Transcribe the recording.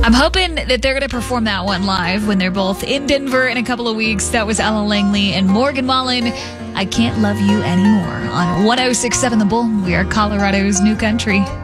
I'm hoping that they're going to perform that one live when they're both in Denver in a couple of weeks. That was Ella Langley and Morgan Wallen. I Can't Love You Anymore on 106.7 The Bull. We are Colorado's new country.